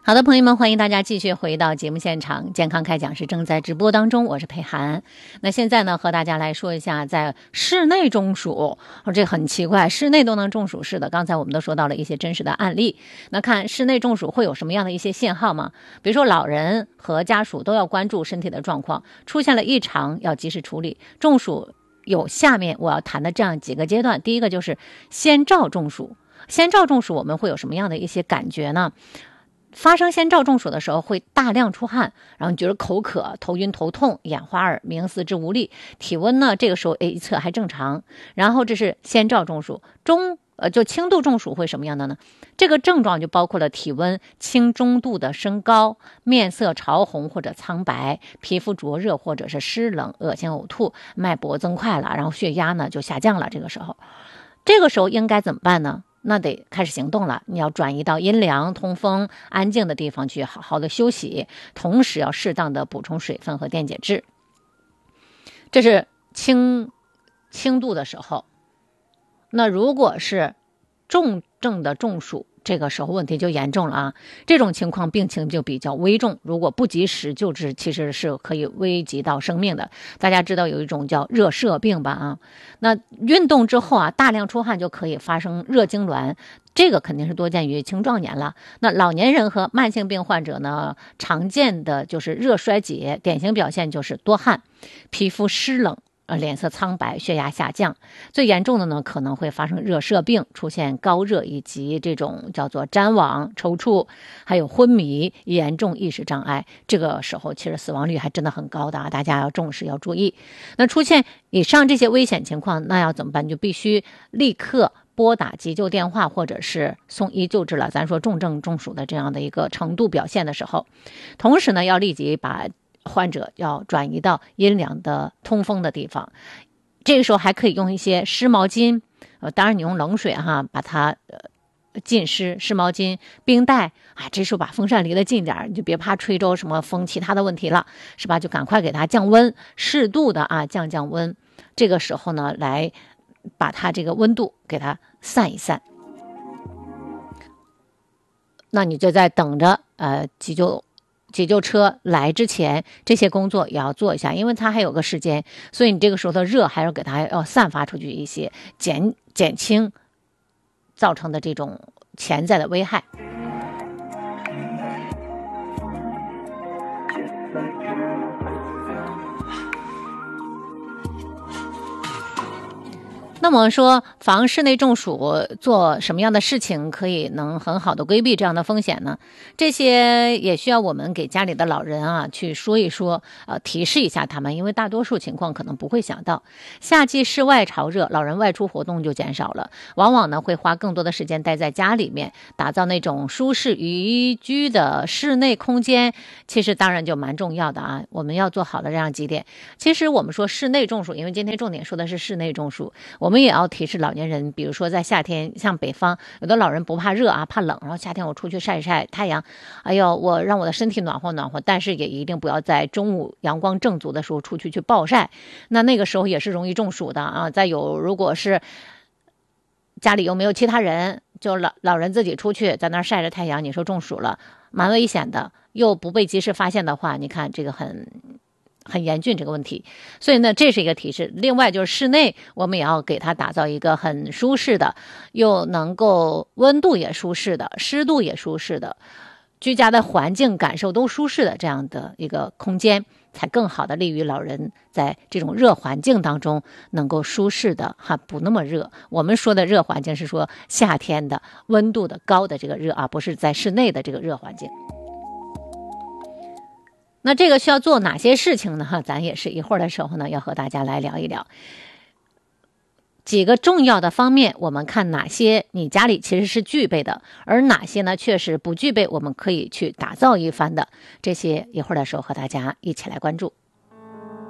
好的，朋友们，欢迎大家继续回到节目现场，健康开讲是正在直播当中，我是佩涵。那现在呢，和大家来说一下在室内中暑，这很奇怪，室内都能中暑。是的，刚才我们都说到了一些真实的案例。那看室内中暑会有什么样的一些信号吗？比如说老人和家属都要关注身体的状况，出现了异常要及时处理。中暑有下面我要谈的这样几个阶段，第一个就是先兆中暑。先兆中暑我们会有什么样的一些感觉呢？发生先兆中暑的时候会大量出汗，然后你觉得口渴、头晕、头痛、眼花、耳鸣、四肢无力，体温呢这个时候一测还正常，然后这是先兆中暑。就轻度中暑会什么样的呢？这个症状就包括了体温轻中度的升高，面色潮红或者苍白，皮肤灼热或者是湿冷，恶心呕吐，脉搏增快了，然后血压呢就下降了。这个时候应该怎么办呢？那得开始行动了，你要转移到阴凉、通风、安静的地方去好好的休息，同时要适当的补充水分和电解质。这是轻度的时候。那如果是重症的中暑，这个时候问题就严重了啊！这种情况病情就比较危重，如果不及时救治，其实是可以危及到生命的。大家知道有一种叫热射病吧啊？那运动之后啊，大量出汗就可以发生热痉挛，这个肯定是多见于青壮年了。那老年人和慢性病患者呢，常见的就是热衰竭，典型表现就是多汗、皮肤湿冷。脸色苍白，血压下降，最严重的呢可能会发生热射病，出现高热以及这种叫做谵妄、抽搐，还有昏迷、严重意识障碍。这个时候其实死亡率还真的很高的啊，大家要重视要注意。那出现以上这些危险情况，那要怎么办？就必须立刻拨打急救电话，或者是送医救治了。咱说重症中暑的这样的一个程度表现的时候，同时呢要立即把患者要转移到阴凉的通风的地方，这个时候还可以用一些湿毛巾，当然你用冷水把它浸湿，湿毛巾、冰袋啊，这时候把风扇离得近点，你就别怕吹着什么风其他的问题了，是吧？就赶快给它降温，适度的降温，这个时候呢来把它这个温度给它散一散。那你就在等着急救车来之前，这些工作也要做一下，因为它还有个时间，所以你这个时候的热还要给它要散发出去一些，减轻造成的这种潜在的危害。那么说防室内中暑做什么样的事情能很好的规避这样的风险呢？这些也需要我们给家里的老人去说一说，提示一下他们，因为大多数情况可能不会想到。夏季室外潮热，老人外出活动就减少了，往往呢会花更多的时间待在家里面，打造那种舒适宜居的室内空间，其实当然就蛮重要的啊。我们要做好的这样几点。其实我们说室内中暑，因为今天重点说的是室内中暑，我们也要提示老年人，比如说在夏天，像北方有的老人不怕热怕冷，然后夏天我出去晒一晒太阳，哎呦，我让我的身体暖和暖和，但是也一定不要在中午阳光正足的时候出去暴晒，那个时候也是容易中暑的啊。再有，如果是家里又没有其他人，就老人自己出去在那儿晒着太阳，你说中暑了，蛮危险的，又不被及时发现的话，你看这个很严峻这个问题，所以呢，这是一个提示。另外就是室内，我们也要给它打造一个很舒适的，又能够温度也舒适的，湿度也舒适的，居家的环境感受都舒适的这样的一个空间，才更好的利于老人在这种热环境当中能够舒适的不那么热。我们说的热环境是说夏天的温度的高的这个热不是在室内的这个热环境。那这个需要做哪些事情呢？咱也是一会儿的时候呢，要和大家来聊一聊几个重要的方面，我们看哪些你家里其实是具备的，而哪些呢确实不具备，我们可以去打造一番的，这些一会儿的时候和大家一起来关注。